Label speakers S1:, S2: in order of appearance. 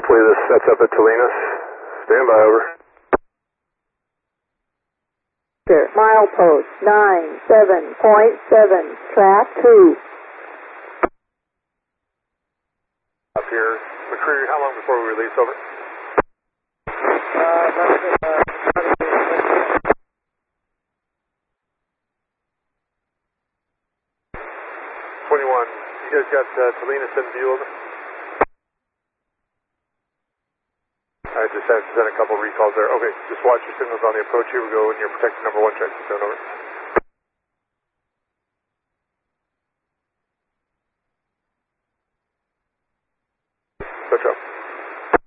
S1: hopefully this sets up at Tolinas. Stand by, over.
S2: Milepost 97.7, track 2.
S1: Up here. McCreary, how long before we release, over? 21. You guys got Tolinas in view, over? I just had to send a couple recalls there. Okay, just watch your signals on the approach. Here we go in your protected number 1 track. Over.